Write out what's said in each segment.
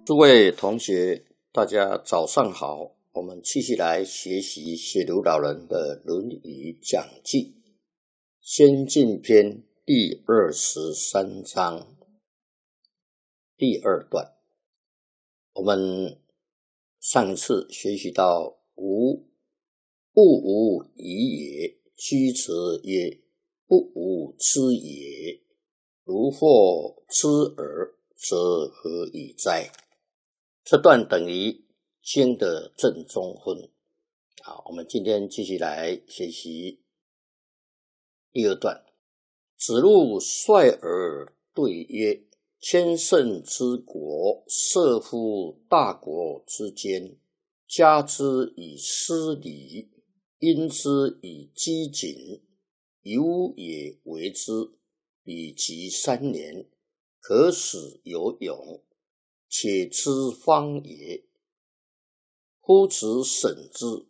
诸位同学，大家早上好，我们继续来学习写如老人的《论语讲记》先进篇第23章第二段。我们上次学习到不无疑也，居则曰不无知也，如获知耳，则何以哉？这段等于经的正中分。好，我们今天继续来学习第二段。子路率尔对曰：千乘之国，设乎大国之间，加之以失礼，因之以饥谨，有也为之，以及3年，可使有勇，且知方也。夫子审之。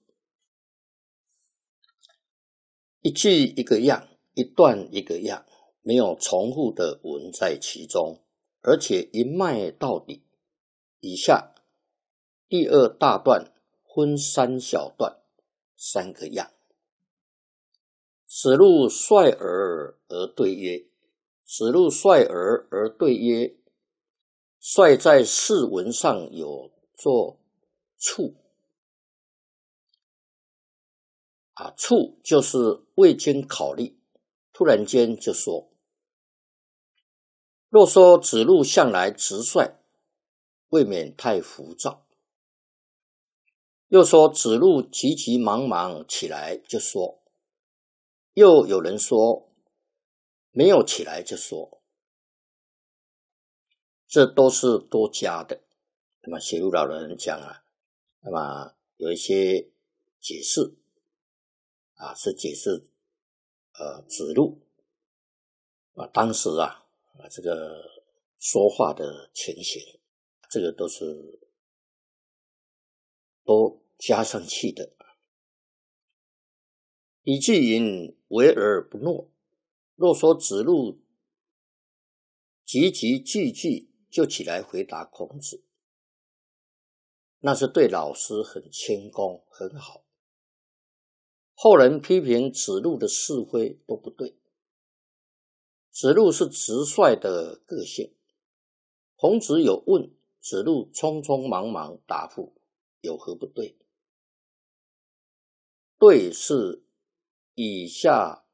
一句一个样，一段一个样，没有重复的文在其中，而且一脉到底。以下第二大段分3小段，3个样。子路率尔而对曰，子路率尔而对曰，率在释文上有做处处就是未经考虑，突然间就说。若说子路向来直率，未免太浮躁。又说子路急急忙忙起来就说，又有人说没有起来就说，这都是多加的。那么写如老人讲那么有一些解释是解释子路当时这个说话的情形，这个都加上去的。礼记云：为而不诺。若说子路句句就起来回答孔子，那是对老师很谦恭，很好。后人批评子路的是非都不对。子路是直率的个性，孔子有问，子路匆匆忙忙答复，有何不对？对是以下